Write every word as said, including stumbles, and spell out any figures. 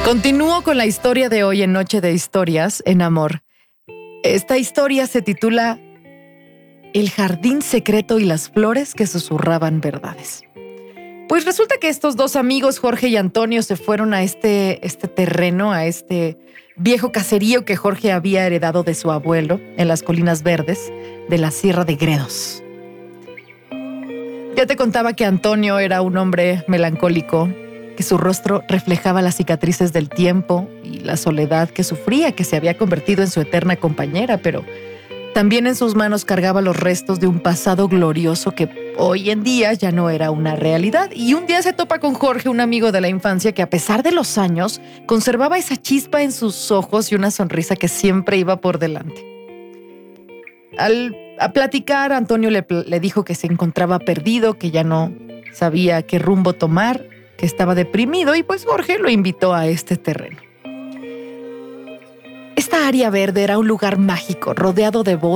Continúo con la historia de hoy en Noche de Historias en Amor. Esta historia se titula El jardín secreto y las flores que susurraban verdades. Pues resulta que estos dos amigos, Jorge y Antonio, se fueron a este, este terreno, a este viejo caserío que Jorge había heredado de su abuelo en las colinas verdes de la Sierra de Gredos. Ya te contaba que Antonio era un hombre melancólico, que su rostro reflejaba las cicatrices del tiempo y la soledad que sufría, que se había convertido en su eterna compañera, pero también en sus manos cargaba los restos de un pasado glorioso que hoy en día ya no era una realidad. Y un día se topa con Jorge, un amigo de la infancia que a pesar de los años conservaba esa chispa en sus ojos y una sonrisa que siempre iba por delante. Al a platicar, Antonio le, le dijo que se encontraba perdido, que ya no sabía qué rumbo tomar, que estaba deprimido, y pues Jorge lo invitó a este terreno. Esta área verde era un lugar mágico, rodeado de bosques,